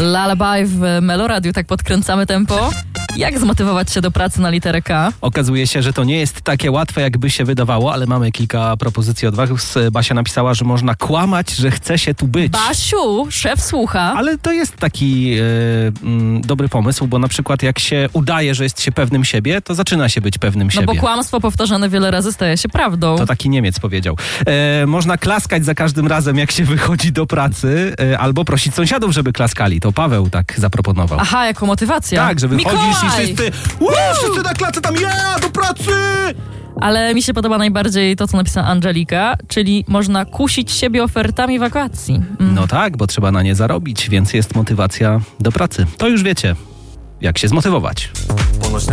Lullaby w Meloradiu, tak podkręcamy tempo. Jak zmotywować się do pracy na literę K? Okazuje się, że to nie jest takie łatwe, jakby się wydawało, ale mamy kilka propozycji odwagi. Basia napisała, że można kłamać, że chce się tu być. Basiu, szef słucha. Ale to jest taki dobry pomysł, bo na przykład jak się udaje, że jest się pewnym siebie, to zaczyna się być pewnym siebie. No bo kłamstwo powtarzane wiele razy staje się prawdą. To taki Niemiec powiedział. Można klaskać za każdym razem, jak się wychodzi do pracy, albo prosić sąsiadów, żeby klaskali. To Paweł tak zaproponował. Aha, jako motywacja. Tak, że wychodzisz i Mikołaj! wszyscy na klatce tam, do pracy! Ale mi się podoba najbardziej to, co napisała Angelika, czyli można kusić siebie ofertami wakacji. No tak, bo trzeba na nie zarobić, więc jest motywacja do pracy. To już wiecie, jak się zmotywować.